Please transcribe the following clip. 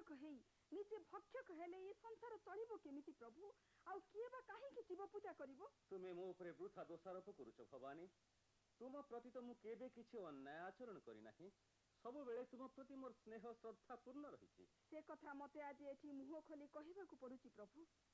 साधक हेई निजे भक्षक हेले ये संसार चलिबो केमिति प्रभु आउ किए बा काहे कि शिव पूजा करिवो तुमे मो उपरे वृथा दोषारोप करूछ भवानी तुम प्रति तो मु केबे किछि अन्याय आचरण करि नाही सब बेले तुम प्रति मोर स्नेह श्रद्धा पूर्ण रहिछि से कथा मते आज एठी मुह खोली कहिबा को पडुची प्रभु